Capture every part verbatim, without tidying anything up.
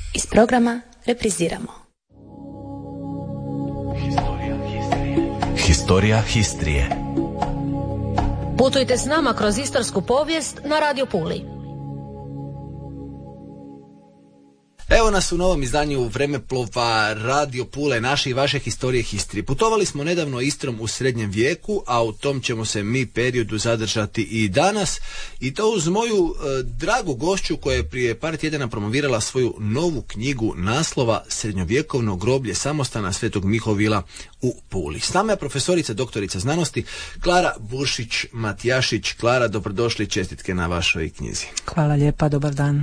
Iz programa repriziramo. Historija Histrije. Putujte s nama kroz istarsku povijest na Radio Puli. Evo nas u novom izdanju Vremeplova Radio Pule, naše i vaše historije Histrije. Putovali smo nedavno Istrom u srednjem vijeku, a u tom ćemo se mi periodu zadržati i danas. I to uz moju e, dragu gošću koja je prije par tjedana promovirala svoju novu knjigu naslova Srednjovjekovno groblje samostana Svetog Mihovila u Puli. S nama je profesorica, doktorica znanosti Klara Buršić-Matijašić. Klara, dobrodošli i čestitke na vašoj knjizi. Hvala lijepa, dobar dan.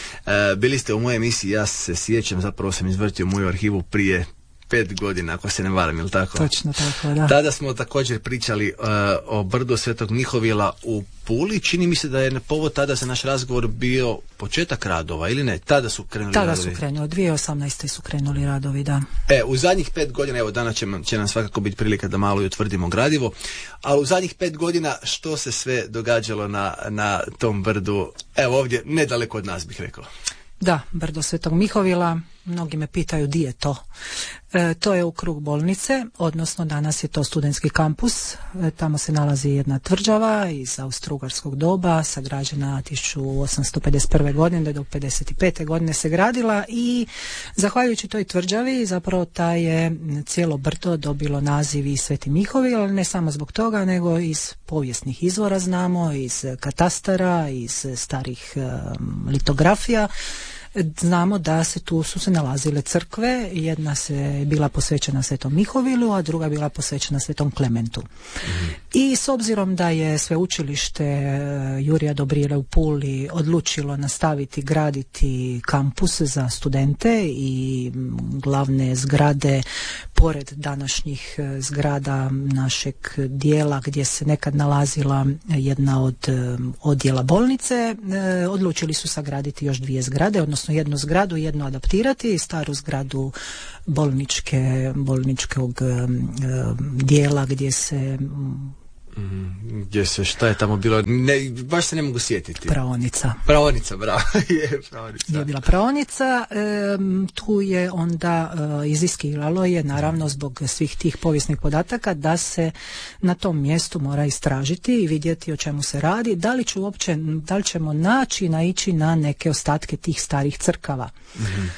E, bili ste u mojoj emisiji, ja se sjećam, zapravo sam izvrtio moju arhivu prije pet godina, ako se ne varam, ili tako? Točno tako, da. Tada smo također pričali uh, o brdu Svetog Mihovila u Puli. Čini mi se da je na povod tada za naš razgovor bio početak radova, ili ne? Tada su krenuli tada radovi. Tada su krenuli, dvije tisuće osamnaeste su krenuli radovi, da. E, u zadnjih pet godina, evo danas će, će nam svakako biti prilika da malo i utvrdimo gradivo, ali u zadnjih pet godina što se sve događalo na, na tom brdu, evo ovdje, nedaleko od nas bih rekao. Da, brdo Svetog Mihovila, mnogi me pitaju di je to. E, to je u krug bolnice, odnosno danas je to studentski kampus. E, tamo se nalazi jedna tvrđava iz austrougarskog doba, sagrađena tisuću osamsto pedeset prve godine do pedeset pete godine se gradila i zahvaljujući toj tvrđavi zapravo ta je cijelo brdo dobilo naziv i Sveti Mihovil, ali ne samo zbog toga, nego iz povijesnih izvora znamo, iz katastara, iz starih um, litografija. Znamo da se tu su se nalazile crkve, jedna se bila posvećena Svetom Mihovilu, a druga bila posvećena Svetom Klementu. Mm. I s obzirom da je sveučilište Jurija Dobrile u Puli odlučilo nastaviti graditi kampus za studente i glavne zgrade pored današnjih zgrada našeg dijela gdje se nekad nalazila jedna od odjela bolnice, odlučili su sagraditi još dvije zgrade, odnosno jednu zgradu, jednu adaptirati, staru zgradu bolničke, bolničkog dijela gdje se Mm, gdje se, šta je tamo bilo, ne, baš se ne mogu sjetiti. Praonica. Praonica, bravo. je, praonica. Je bila praonica, e, tu je onda e, iziskivalo je naravno zbog svih tih povijesnih podataka da se na tom mjestu mora istražiti i vidjeti o čemu se radi, da li će uopće, da li ćemo naći, naići na neke ostatke tih starih crkava. Mm-hmm.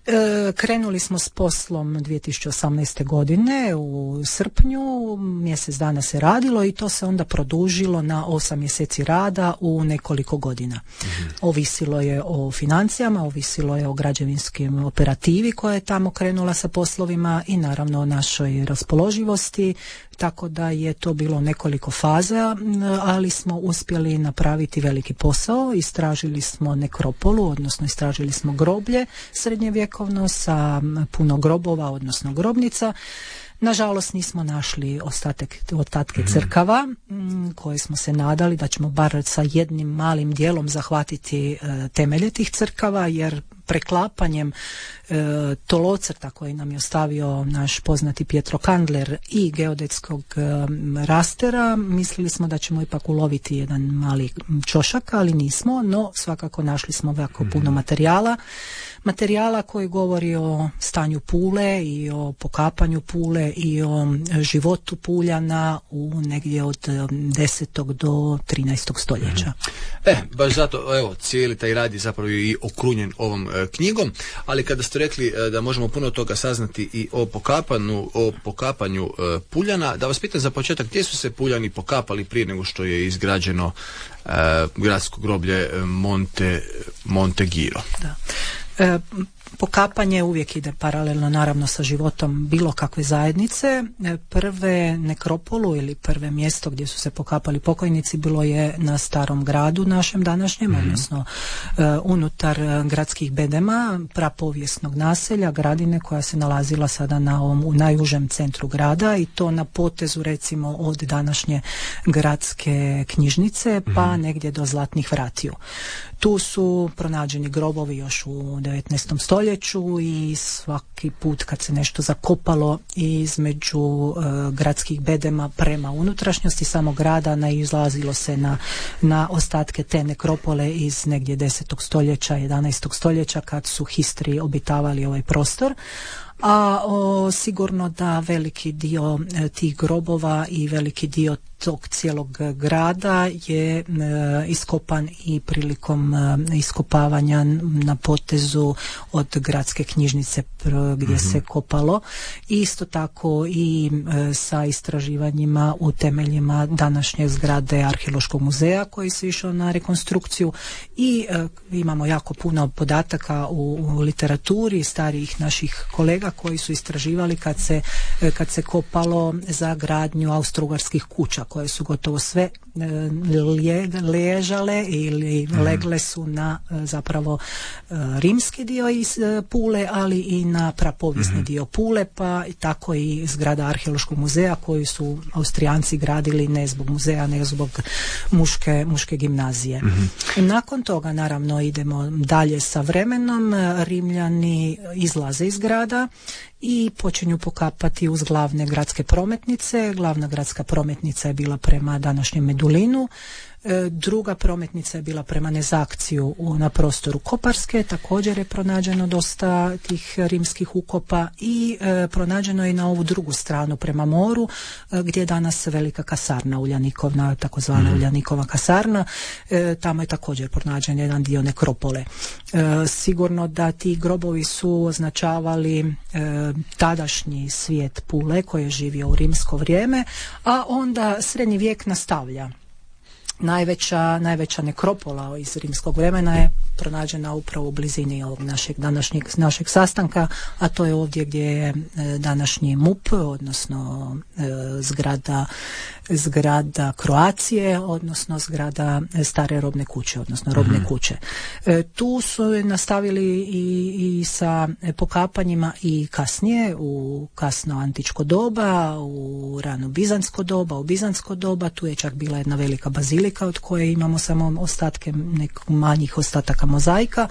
E, krenuli smo s poslom dvije tisuće osamnaeste godine u srpnju, mjesec dana se radilo i to se onda produžilo na osam mjeseci rada u nekoliko godina. Mm-hmm. Ovisilo je o financijama, ovisilo je o građevinskim operativi koja je tamo krenula sa poslovima i naravno o našoj raspoloživosti, tako da je to bilo nekoliko faza, ali smo uspjeli napraviti veliki posao. Istražili smo nekropolu, odnosno istražili smo groblje srednjevjekovno sa puno grobova, odnosno grobnica. Nažalost nismo našli ostatak, ostatke crkava m, koje smo se nadali da ćemo bar sa jednim malim dijelom zahvatiti e, temelje tih crkava, jer preklapanjem e, tolocrta koji nam je ostavio naš poznati Pietro Kandler i geodetskog e, rastera, mislili smo da ćemo ipak uloviti jedan mali čošak, ali nismo, no svakako našli smo jako puno materijala. Materijala koji govori o stanju Pule i o pokapanju Pule i o životu Puljana u negdje od desetog do trinaestog stoljeća. E, baš zato, evo, cijeli taj rad je zapravo i okrunjen ovom e, knjigom, ali kada ste rekli e, da možemo puno toga saznati i o pokapanju, o pokapanju e, Puljana, da vas pitam za početak, gdje su se Puljani pokapali prije nego što je izgrađeno e, gradsko groblje Monte, Monte Giro? Da. E, pokapanje uvijek ide paralelno naravno sa životom bilo kakve zajednice. E, prve nekropolu ili prve mjesto gdje su se pokapali pokojnici bilo je na Starom gradu našem današnjem, mm-hmm. odnosno e, unutar gradskih bedema, prapovijesnog naselja, gradine koja se nalazila sada na ovom u najužem centru grada i to na potezu recimo od današnje gradske knjižnice pa mm-hmm. negdje do Zlatnih vratiju. Tu su pronađeni grobovi još u devetnaestom stoljeću i svaki put kad se nešto zakopalo između uh, gradskih bedema prema unutrašnjosti samog grada naizlazilo se na, na ostatke te nekropole iz negdje desetog stoljeća, jedanaestog stoljeća kad su Histri obitavali ovaj prostor. A o, sigurno da veliki dio e, tih grobova i veliki dio tog cijelog grada je e, iskopan i prilikom e, iskopavanja na potezu od gradske knjižnice pr, gdje mm-hmm. se kopalo. Isto tako i e, sa istraživanjima u temeljima današnje zgrade Arheološkog muzeja koji se išao na rekonstrukciju i e, imamo jako puno podataka u, u literaturi starijih naših kolega koji su istraživali kad se, kad se kopalo za gradnju austrougarskih kuća koje su gotovo sve lje, ležale ili mm. legle su na zapravo rimski dio iz Pule, ali i na prapovijesni mm. dio Pule, pa i tako i zgrada Arheološkog muzeja koju su Austrijanci gradili ne zbog muzeja, nego zbog muške, muške gimnazije. Mm. Nakon toga naravno idemo dalje sa vremenom. Rimljani izlaze iz grada i počinju pokapati uz glavne gradske prometnice. Glavna gradska prometnica je bila prema današnjem Medulinu. Druga prometnica je bila prema Nezakciju na prostoru Koparske, također je pronađeno dosta tih rimskih ukopa i e, pronađeno je na ovu drugu stranu prema moru e, gdje je danas velika kasarna Uljanikovna, takozvana mm. Uljanikova kasarna, e, tamo je također pronađen jedan dio nekropole. E, sigurno da ti grobovi su označavali e, tadašnji svijet Pule koji je živio u rimsko vrijeme, a onda srednji vijek nastavlja. Najveća, najveća nekropola iz rimskog vremena je pronađena upravo u blizini ovog našeg današnjeg našeg sastanka, a to je ovdje gdje je e, današnji M U P, odnosno e, zgrada zgrada Kroacije, odnosno zgrada stare robne kuće, odnosno robne mm-hmm. kuće. E, tu su nastavili i, i sa pokapanjima i kasnije, u kasno antičko doba, u rano bizantsko doba, u bizantsko doba, tu je čak bila jedna velika bazilika od koje imamo samo ostatke nekog manjih ostataka mozaika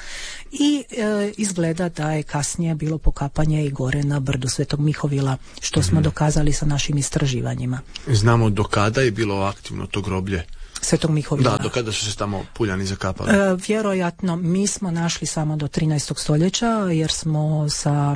i e, izgleda da je kasnije bilo pokapanje i gore na brdu Svetog Mihovila, što smo mm-hmm. dokazali sa našim istraživanjima. Znamo do kada je bilo aktivno to groblje Svetog Mihovila. Da, do kada su se tamo Puljani zakapali? E, vjerojatno mi smo našli samo do trinaestog stoljeća jer smo sa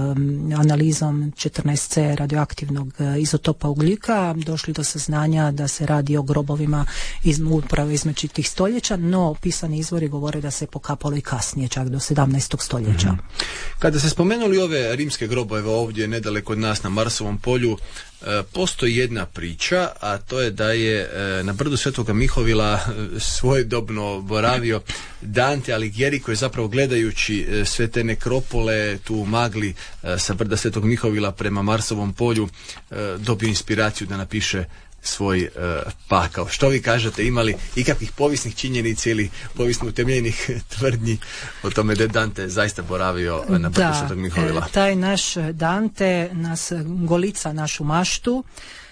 e, analizom četrnaest ce radioaktivnog e, izotopa ugljika došli do saznanja da se radi o grobovima iz, upravo između tih stoljeća, no pisani izvori govore da se pokapalo i kasnije, čak do sedamnaestog stoljeća. Mm-hmm. Kada se spomenuli ove rimske grobove ovdje nedaleko od nas na Marsovom polju, E, postoji jedna priča, a to je da je e, na brdu Svetoga Mihovila e, svojedobno boravio Dante Alighieri, koji je zapravo gledajući e, sve te nekropole tu u magli e, sa brda Svetog Mihovila prema Marsovom polju e, dobio inspiraciju da napiše svoj e, pakao. Što vi kažete, imali ikakvih povijesnih činjenica ili povijesno utemeljenih tvrdnji o tome da je Dante zaista boravio na brdu Svetog Mihovila? Da, e, taj naš Dante nas golica našu maštu.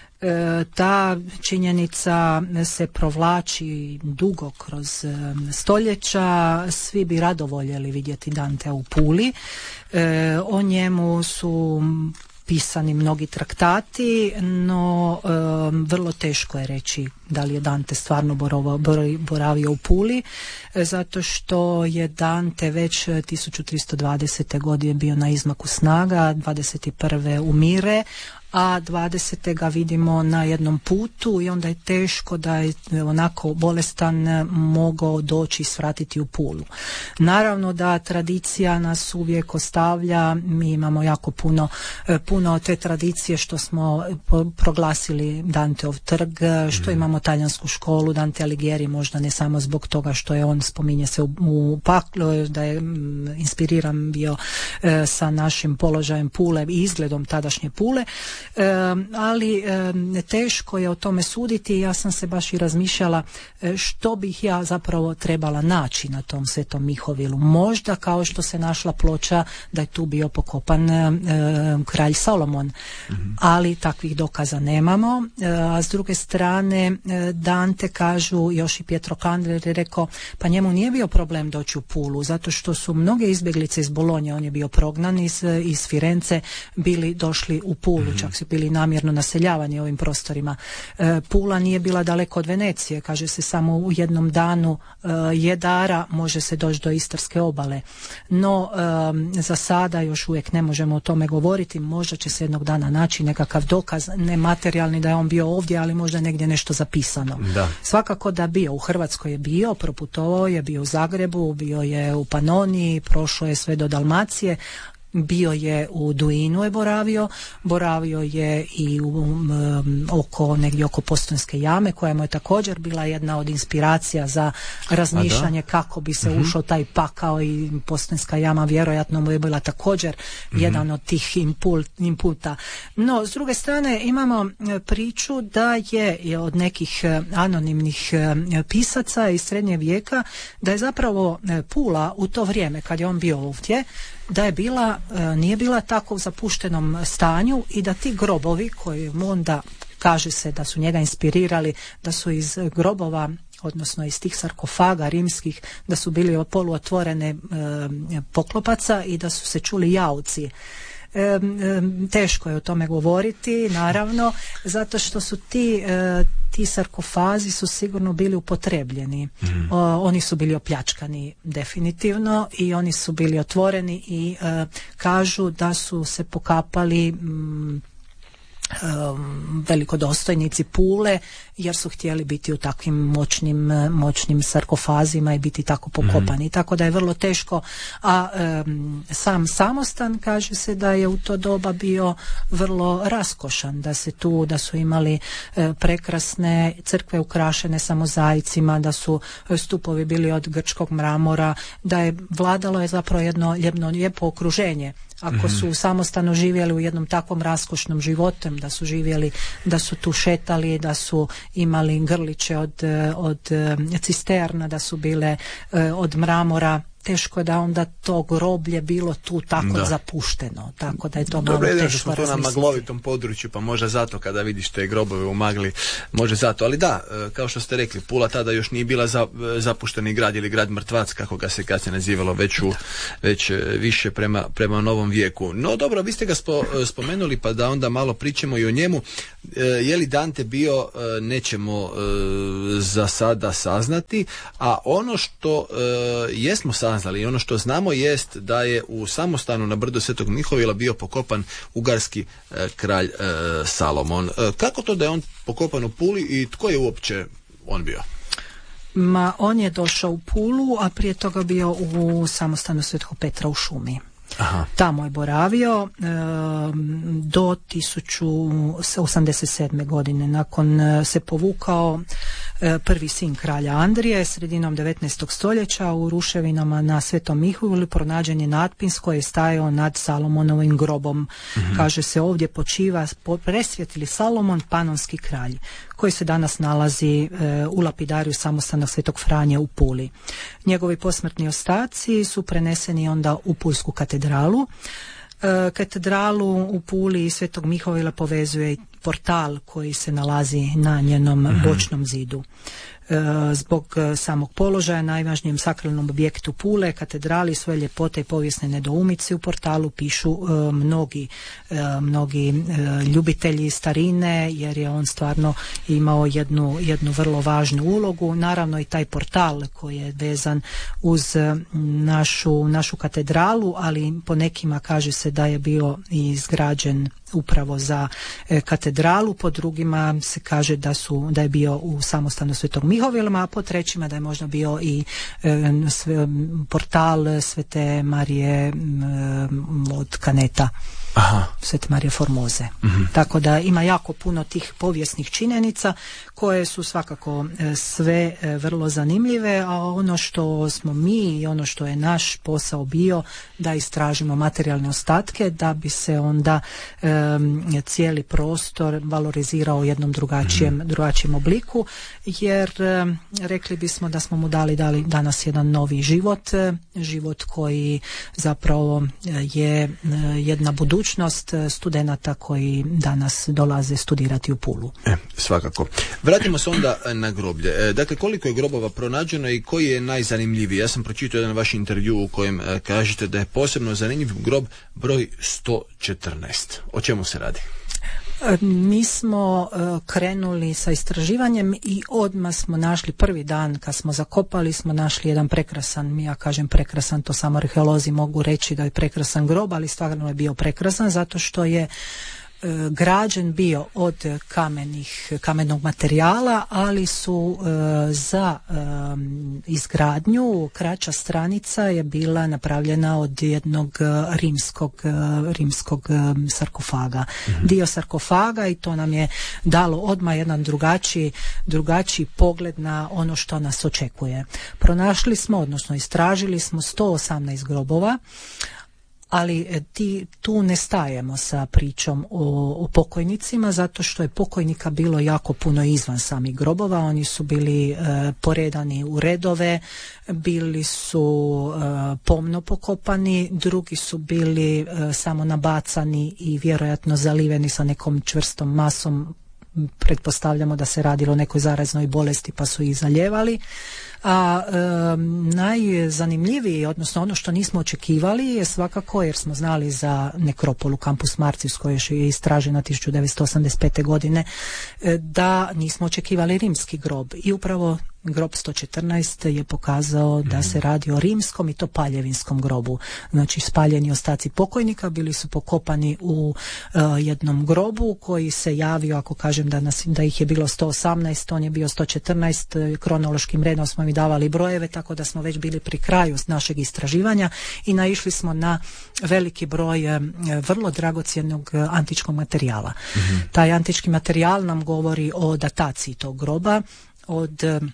E, ta činjenica se provlači dugo kroz e, stoljeća. Svi bi rado voljeli vidjeti Dantea u Puli. E, o njemu su pisani mnogi traktati, no e, vrlo teško je reći da li je Dante stvarno boravio, boravio u Puli, e, zato što je Dante već tisuću tristo dvadesete godine bio na izmaku snaga, dvadeset prve umire, a dvadesete ga vidimo na jednom putu i onda je teško da je onako bolestan mogao doći i svratiti u Pulu. Naravno da tradicija nas uvijek ostavlja, mi imamo jako puno, puno te tradicije što smo proglasili Danteov trg, što imamo talijansku školu Dante Alighieri, možda ne samo zbog toga što je on, spominje se u, u paklu, da je inspiriran bio e, sa našim položajem Pule i izgledom tadašnje Pule, e, ali e, teško je o tome suditi. Ja sam se baš i razmišljala e, što bih ja zapravo trebala naći na tom Svetom Mihovilu. Možda kao što se našla ploča da je tu bio pokopan e, kralj Salomon, mm-hmm. ali takvih dokaza nemamo. E, a s druge strane e, Dante, kažu, još i Pietro Kandler je rekao, pa njemu nije bio problem doći u Pulu, zato što su mnoge izbjeglice iz Bolonje, on je bio prognan iz, iz Firence, bili došli u Pulu, mm-hmm. čak su bili namjerno naseljavani ovim prostorima. E, Pula nije bila daleko od Venecije, kaže se samo u jednom danu e, jedara može se doći do Istarske obale. No, e, za sada još uvijek ne možemo o tome govoriti, možda će se jednog dana naći nekakav dokaz, nematerijalni da je on bio ovdje, ali možda negdje nešto zapisano. Da. Svakako da bio, u Hrvatskoj je bio, proputovao je, bio u Zagrebu, bio je u Panoniji, prošao je sve do Dalmacije, bio je u Duinu je boravio, boravio je i u, um, oko, negdje oko Postojnske jame, koja mu je također bila jedna od inspiracija za razmišljanje kako bi se mm-hmm. ušao taj pakao, i Postojnska jama vjerojatno mu je bila također mm-hmm. jedan od tih impul, impulta. No, s druge strane imamo priču da je od nekih anonimnih pisaca iz srednje vijeka, da je zapravo Pula u to vrijeme kad je on bio ovdje, da je bila, nije bila tako u zapuštenom stanju i da ti grobovi koji onda kaže se da su njega inspirirali, da su iz grobova, odnosno iz tih sarkofaga rimskih, da su bili poluotvorene e, poklopaca i da su se čuli jauci. E, e, teško je o tome govoriti, naravno, zato što su ti e, ti sarkofazi su sigurno bili upotrebljeni. Mm. O, oni su bili opljačkani definitivno i oni su bili otvoreni i e, kažu da su se pokapali m, Um, velikodostojnici Pule, jer su htjeli biti u takvim moćnim, moćnim sarkofazima i biti tako pokopani. Mm. Tako da je vrlo teško. A um, sam samostan, kaže se da je u to doba bio vrlo raskošan, da se tu, da su imali uh, prekrasne crkve ukrašene samozajcima, da su stupovi bili od grčkog mramora, da je vladalo je zapravo jedno, jedno lijepo okruženje. Ako su samostalno živjeli u jednom takvom raskošnom životom, da su živjeli, da su tu šetali, da su imali grliće od, od cisterna, da su bile od mramora, teško je da onda to groblje bilo tu tako da. zapušteno, tako da je to malo teško razmisliti. Dobro, je to na maglovitom području, pa možda zato kada vidiš te grobove u magli, može zato, ali da, kao što ste rekli, Pula tada još nije bila za, zapušteni grad ili grad mrtvac, kako ga se kad se nazivalo, već, u, već više prema, prema novom vijeku. No dobro, vi ste ga spo, spomenuli, pa da onda malo pričamo i o njemu. Je li Dante bio, nećemo za sada saznati, a ono što jesmo saznali i ono što znamo jest da je u samostanu na brdu Svetog Mihovila bio pokopan ugarski e, kralj e, Salomon. E, kako to da je on pokopan u Puli i tko je uopće on bio? Ma, on je došao u Pulu, a prije toga bio u samostanu Svetog Petra u šumi. Aha. Tamo je boravio e, do tisuću osamdeset sedme godine. Nakon e, se povukao e, prvi sin kralja Andrije, sredinom devetnaestog stoljeća u ruševinama na Svetom Mihovilu pronađen je natpis koji je stajao nad Salomonovim grobom. Mm-hmm. Kaže se ovdje počiva presvjetili Salomon, panonski kralj, koji se danas nalazi e, u lapidariju samostana Svetog Franje u Puli. Njegovi posmrtni ostaci su preneseni onda u Pulsku katedralu. E, katedralu u Puli i Svetog Mihovila povezuje i portal koji se nalazi na njenom mm-hmm. bočnom zidu. Zbog samog položaja najvažnijem sakralnom objektu Pule, katedrali, svoje ljepote i povijesne nedoumice u portalu pišu uh, mnogi, uh, mnogi uh, ljubitelji starine, jer je on stvarno imao jednu, jednu vrlo važnu ulogu. Naravno i taj portal koji je vezan uz našu, našu katedralu, ali po nekima kaže se da je bio izgrađen upravo za e, katedralu, po drugima se kaže da su da je bio u samostanu Svetog Mihovila, a po trećima da je možda bio i e, sve, portal Svete Marije m, od Kaneta. Aha. Svete Marije Formoze. Mm-hmm. Tako da ima jako puno tih povijesnih činjenica koje su svakako sve vrlo zanimljive, a ono što smo mi i ono što je naš posao bio da istražimo materijalne ostatke da bi se onda um, cijeli prostor valorizirao u jednom drugačijem, mm-hmm. drugačijem obliku, jer um, rekli bismo da smo mu dali, dali danas jedan novi život, život koji zapravo je jedna budućnost studenata koji danas dolaze studirati u Pulu. E, svakako. Vratimo se onda na groblje. E, dakle, koliko je grobova pronađeno i koji je najzanimljiviji? Ja sam pročitao jedan vaš intervju u kojem e, kažete da je posebno zanimljiv grob broj sto četrnaest. O čemu se radi? Mi smo uh, krenuli sa istraživanjem i odmah smo našli prvi dan kad smo zakopali smo našli jedan prekrasan, ja kažem prekrasan, to samo arheolozi mogu reći da je prekrasan grob, ali stvarno je bio prekrasan zato što je građen bio od kamenih, kamenog materijala, ali su e, za e, izgradnju kraća stranica je bila napravljena od jednog rimskog, rimskog sarkofaga. Mm-hmm. Dio sarkofaga i to nam je dalo odmah jedan drugačiji, drugačiji pogled na ono što nas očekuje. Pronašli smo, odnosno istražili smo sto osamnaest grobova, ali ti, tu ne stajemo sa pričom o, o pokojnicima zato što je pokojnika bilo jako puno izvan samih grobova. Oni su bili e, poredani u redove, bili su e, pomno pokopani, drugi su bili e, samo nabacani i vjerojatno zaliveni sa nekom čvrstom masom. Pretpostavljamo da se radilo o nekoj zaraznoj bolesti pa su ih zalijevali. A e, najzanimljiviji, odnosno ono što nismo očekivali je svakako, jer smo znali za nekropolu Campus Martius koja je istražena tisuću devetsto osamdeset pete godine, e, da nismo očekivali rimski grob i upravo grob sto četrnaest je pokazao da se radi o rimskom i to paljevinskom grobu. Znači spaljeni ostaci pokojnika bili su pokopani u uh, jednom grobu koji se javio, ako kažem da, nas, da ih je bilo sto osamnaest, on je bio sto četrnaest, kronološkim redom smo mi davali brojeve, tako da smo već bili pri kraju našeg istraživanja i naišli smo na veliki broj uh, vrlo dragocjenog uh, antičkog materijala. Mm-hmm. Taj antički materijal nam govori o dataciji tog groba od uh,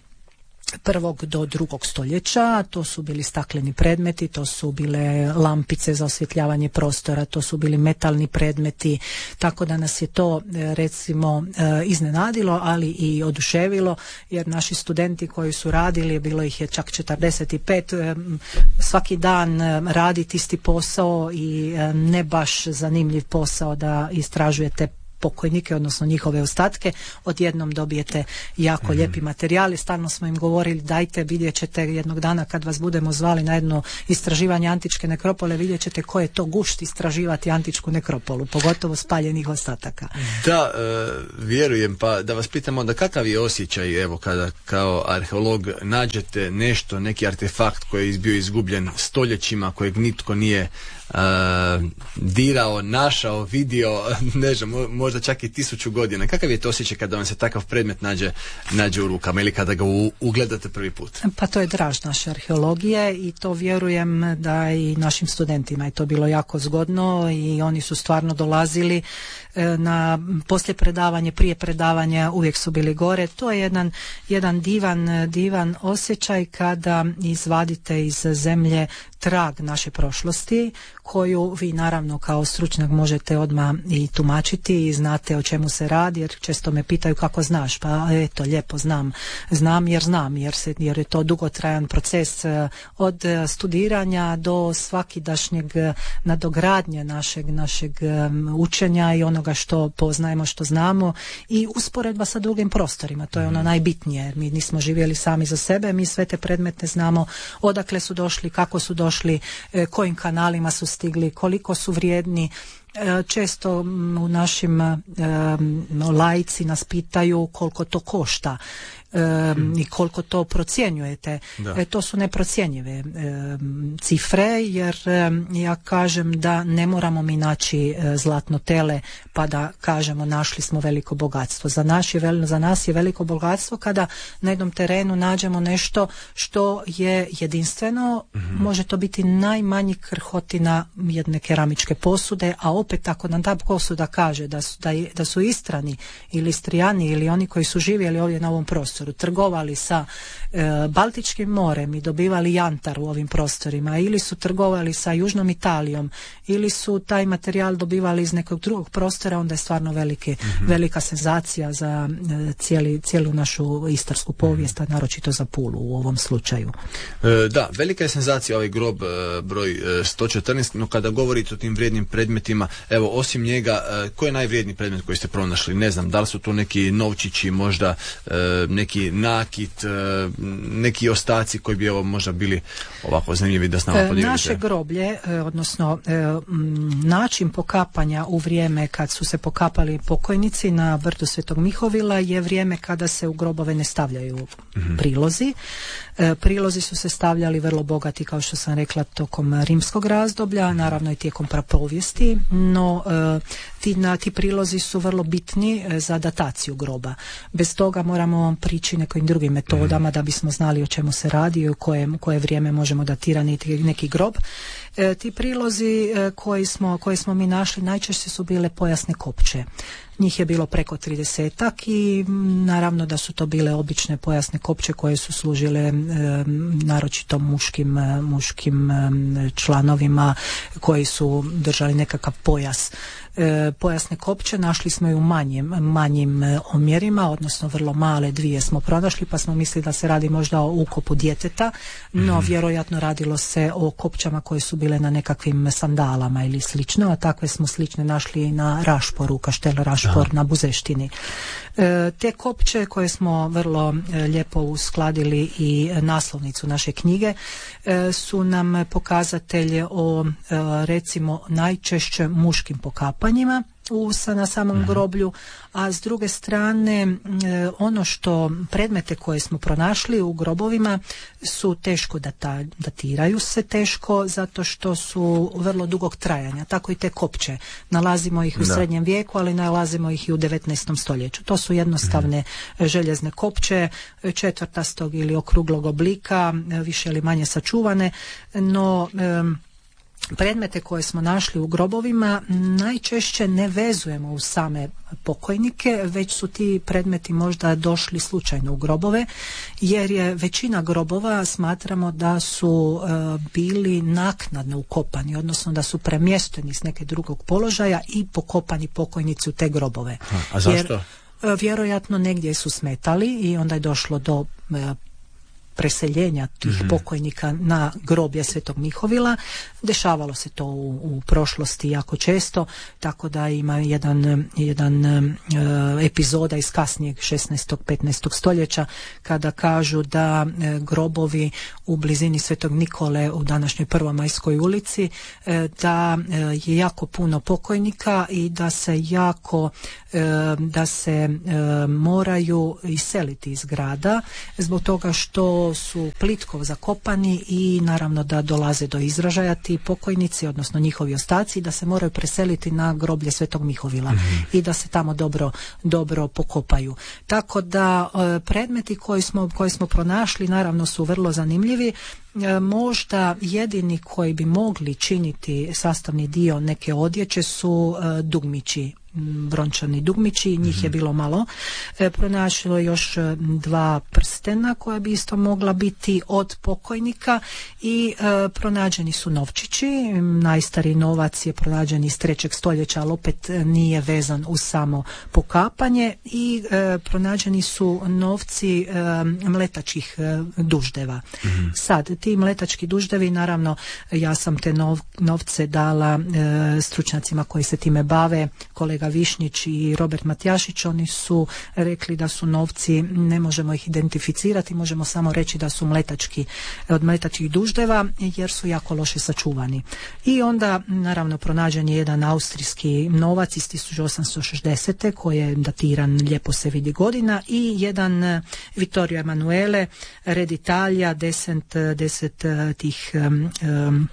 prvog do drugog stoljeća. To su bili stakleni predmeti, to su bile lampice za osvjetljavanje prostora, to su bili metalni predmeti, tako da nas je to recimo iznenadilo, ali i oduševilo, jer naši studenti koji su radili, bilo ih je čak četrdeset pet, svaki dan raditi isti posao i ne baš zanimljiv posao da istražujete pokojnike, odnosno njihove ostatke, odjednom dobijete jako mm-hmm. lijepi materijali. Stalno smo im govorili dajte, vidjet ćete jednog dana kad vas budemo zvali na jedno istraživanje antičke nekropole, vidjet ćete ko je to gušt istraživati antičku nekropolu, pogotovo spaljenih ostataka. Da, e, vjerujem, pa da vas pitam onda kakav je osjećaj, evo, kada kao arheolog nađete nešto, neki artefakt koji je bio izgubljen stoljećima, kojeg nitko nije Uh, dirao, našao, vidio, ne znam, možda čak i tisuću godina. Kakav je to osjećaj kada vam se takav predmet nađe, nađe u rukama ili kada ga u, ugledate prvi put? Pa to je draž naše arheologije i to vjerujem da i našim studentima je to bilo jako zgodno i oni su stvarno dolazili na poslije predavanje, prije predavanja uvijek su bili gore. To je jedan, jedan divan, divan osjećaj kada izvadite iz zemlje trag naše prošlosti koju vi naravno kao stručnjak možete odmah i tumačiti i znate o čemu se radi, jer često me pitaju kako znaš, pa eto lijepo znam, znam jer znam, jer, se, jer je to dugotrajan proces od studiranja do svakidašnjeg nadogradnje našeg, našeg učenja i onoga što poznajemo, što znamo i usporedba sa drugim prostorima, to je ono najbitnije, jer mi nismo živjeli sami za sebe, mi sve te predmete znamo odakle su došli, kako su došli, kojim kanalima su stigli, koliko su vrijedni. Često u našim um, laici nas pitaju koliko to košta. um, i koliko to procjenjujete. E, to su neprocjenjive um, cifre, jer um, ja kažem da ne moramo mi naći uh, zlatno tele pa da kažemo našli smo veliko bogatstvo. Za, naš je, za nas je veliko bogatstvo kada na jednom terenu nađemo nešto što je jedinstveno, mm-hmm. može to biti najmanji krhotina jedne keramičke posude, a opet ako nam ta posuda kaže da su, da, da su Istrani ili Istrijani ili oni koji su živjeli ovdje na ovom prostoru trgovali sa e, Baltičkim morem i dobivali jantar u ovim prostorima, ili su trgovali sa Južnom Italijom, ili su taj materijal dobivali iz nekog drugog prostora, onda je stvarno velike, mm-hmm. velika senzacija za e, cijeli, cijelu našu istarsku povijest, a naročito za Pulu u ovom slučaju. E, da, velika je senzacija ovaj grob e, broj e, sto četrnaest, no kada govorite o tim vrijednim predmetima, evo, osim njega, e, koji je najvrijedniji predmet koji ste pronašli? Ne znam, da li su to neki novčići, možda e, neki nakit, e, neki ostaci koji bi evo možda bili ovako zanimljivi da s nama podijelite? Naše groblje, e, odnosno e, m, način pokapanja u vrijeme kad su se pokapali pokojnici na brdu Svetog Mihovila je vrijeme kada se u grobove ne stavljaju mm-hmm. prilozi. E, prilozi su se stavljali vrlo bogati, kao što sam rekla, tokom rimskog razdoblja, naravno i tijekom prapovijesti, no e, ti, na, ti prilozi su vrlo bitni e, za dataciju groba. Bez toga moramo prići nekim drugim metodama da bismo znali o čemu se radi i u koje, u koje vrijeme možemo datirati neki grob. E, ti prilozi e, koji smo, koje smo mi našli najčešće su bile pojasne kopče. Njih je bilo preko tridesetak i naravno da su to bile obične pojasne kopče koje su služile e, naročito muškim, muškim e, članovima koji su držali nekakav pojas. E, pojasne kopče našli smo i u manjim, manjim e, omjerima, odnosno vrlo male, dvije smo pronašli, pa smo mislili da se radi možda o ukopu djeteta, no mm-hmm. vjerojatno radilo se o kopčama koje su bile na nekakvim sandalama ili slično, a takve smo slične našli na Rašporu, kaštel Rašpor na Buzeštini. E, te kopče koje smo vrlo e, lijepo uskladili i naslovnicu naše knjige e, su nam pokazatelj o e, recimo najčešće muškim pokapanjima u, na samom mm-hmm. groblju, a s druge strane e, ono što predmete koje smo pronašli u grobovima su teško data, datiraju se teško zato što su vrlo dugog trajanja, tako i te kopče. Nalazimo ih u da. srednjem vijeku, ali nalazimo ih i u devetnaestom stoljeću. To su jednostavne mm-hmm. željezne kopče, četvrtastog ili okruglog oblika, više ili manje sačuvane, no e, predmete koje smo našli u grobovima najčešće ne vezujemo uz same pokojnike, već su ti predmeti možda došli slučajno u grobove, jer je većina grobova smatramo da su e, bili naknadno ukopani, odnosno da su premješteni s neke drugog položaja i pokopani pokojnici u te grobove. A, a zašto? Jer, e, vjerojatno negdje su smetali i onda je došlo do e, preseljenja tih mm-hmm. pokojnika na groblje Svetog Mihovila. Dešavalo se to u, u prošlosti jako često, tako da ima jedan, jedan e, epizoda iz kasnijeg šesnaestog petnaestog stoljeća kada kažu da e, grobovi u blizini Svetog Nikole u današnjoj Prvomajskoj ulici e, da e, je jako puno pokojnika i da se jako e, da se e, moraju iseliti iz grada zbog toga što su plitko zakopani i naravno da dolaze do izražaja ti pokojnici, odnosno njihovi ostaci, da se moraju preseliti na groblje Svetog Mihovila mm-hmm. i da se tamo dobro, dobro pokopaju. Tako da e, predmeti koji smo, koje smo pronašli naravno su vrlo zanimljivi. E, možda jedini koji bi mogli činiti sastavni dio neke odjeće su e, dugmići, brončani dugmići, njih mm-hmm. je bilo malo. E, pronašlo još dva prstena koja bi isto mogla biti od pokojnika i e, pronađeni su novčići. Najstariji novac je pronađen iz trećeg stoljeća, ali opet nije vezan uz samo pokapanje i e, pronađeni su novci e, mletačkih e, duždeva. Mm-hmm. Sad, ti mletački duždevi, naravno, ja sam te nov, novce dala e, stručnjacima koji se time bave, kolega kolega Višnjić i Robert Matjašić, oni su rekli da su novci, ne možemo ih identificirati, možemo samo reći da su mletački, od mletačkih duždeva, jer su jako loše sačuvani. I onda naravno pronađen je jedan austrijski novac iz tisuću osamsto šezdesete koji je datiran, lijepo se vidi godina, i jedan Vittorio Emanuele, Red Italia, deset, deset tih um, um,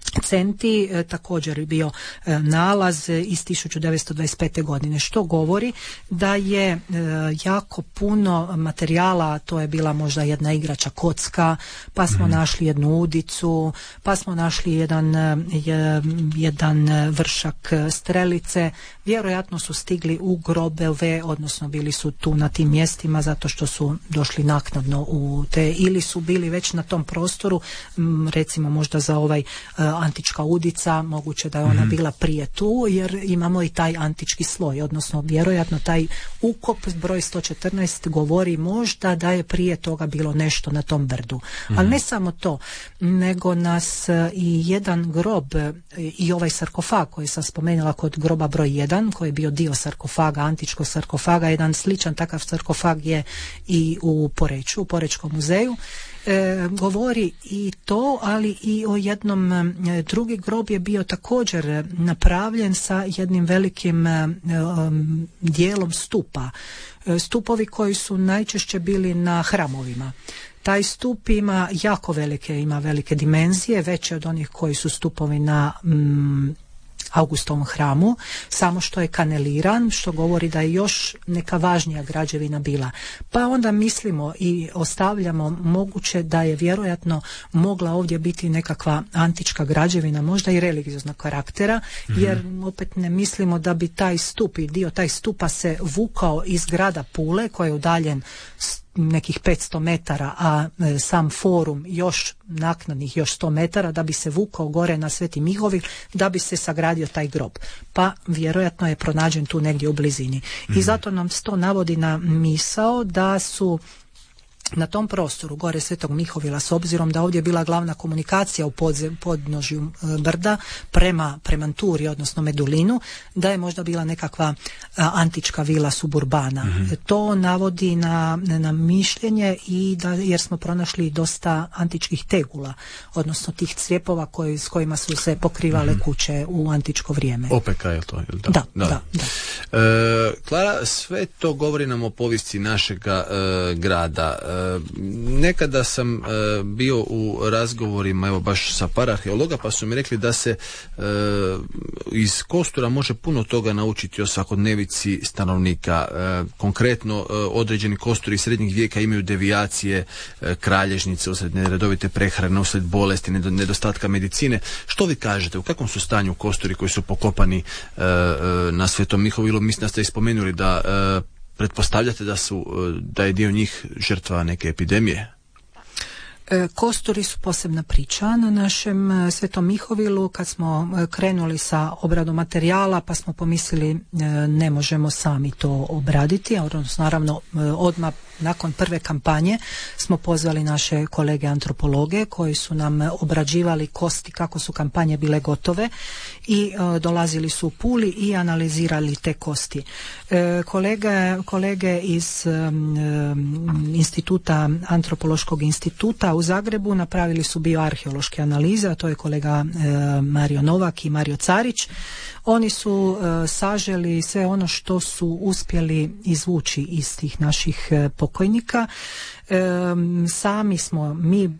centi, e, također je bio e, nalaz iz tisuću devetsto dvadeset pete godine, što govori da je e, jako puno materijala, to je bila možda jedna igrača kocka, pa smo mm. našli jednu udicu, pa smo našli jedan, je, jedan vršak strelice, vjerojatno su stigli u grobove, odnosno bili su tu na tim mjestima zato što su došli naknadno u te, ili su bili već na tom prostoru, m, recimo možda za ovaj e, antička udica, moguće da je ona mm-hmm. bila prije tu, jer imamo i taj antički sloj, odnosno vjerojatno taj ukop broj sto četrnaest govori možda da je prije toga bilo nešto na tom brdu. Mm-hmm. Ali ne samo to, nego nas i jedan grob i ovaj sarkofag koji sam spomenula kod groba broj jedan, koji je bio dio sarkofaga, antičkog sarkofaga, jedan sličan takav sarkofag je i u Poreču, u Porečkom muzeju. E, govori i to, ali i o jednom, e, drugi grob je bio također napravljen sa jednim velikim e, um, dijelom stupa. E, stupovi koji su najčešće bili na hramovima. Taj stup ima jako velike, ima velike dimenzije, veće od onih koji su stupovi na mm, Augustovom hramu, samo što je kaneliran, što govori da je još neka važnija građevina bila. Pa onda mislimo i ostavljamo moguće da je vjerojatno mogla ovdje biti nekakva antička građevina, možda i religioznog karaktera, mm-hmm. jer opet ne mislimo da bi taj stup i dio taj stupa se vukao iz grada Pule, koji je udaljen nekih petsto metara, a e, sam forum još naknadnih još sto metara, da bi se vukao gore na Sveti Mihovil, da bi se sagradio taj grob. Pa vjerojatno je pronađen tu negdje u blizini. Mm-hmm. I zato nam to navodi na misao da su na tom prostoru gore Svetog Mihovila, s obzirom da ovdje je bila glavna komunikacija u podze, podnožju e, brda prema Premanturi, odnosno Medulinu, da je možda bila nekakva a, antička vila suburbana. Mm-hmm. E, to navodi na, na mišljenje i da, jer smo pronašli dosta antičkih tegula, odnosno tih crijepova koji, s kojima su se pokrivale mm-hmm. kuće u antičko vrijeme. Opeka je to, ili da? Da, da. da, da. E, Klara, sve to govori nam o povijesti našega e, grada. E, nekada sam e, bio u razgovorima, evo baš sa paraarheologa, pa su mi rekli da se e, iz kostura može puno toga naučiti o svakodnevici stanovnika. E, konkretno e, određeni kosturi srednjeg vijeka imaju devijacije, e, kralježnice usred neredovite prehrane, usred bolesti, nedostatka medicine. Što vi kažete, u kakvom su stanju kosturi koji su pokopani e, e, na Svetom Mihovilu? Mislim da ste ispomenuli da e, pretpostavljate da su, da je dio njih žrtva neke epidemije? Kosturi su posebna priča na našem Svetom Mihovilu. Kad smo krenuli sa obradom materijala, pa smo pomislili ne možemo sami to obraditi, odnosno naravno odmah nakon prve kampanje smo pozvali naše kolege antropologe koji su nam obrađivali kosti kako su kampanje bile gotove i e, dolazili su u Puli i analizirali te kosti. E, kolege, kolege iz e, instituta, antropološkog instituta u Zagrebu napravili su bioarheološke analize, a to je kolega e, Mario Novak i Mario Carić. Oni su e, saželi sve ono što su uspjeli izvući iz tih naših e, pokojnika. E, sami smo mi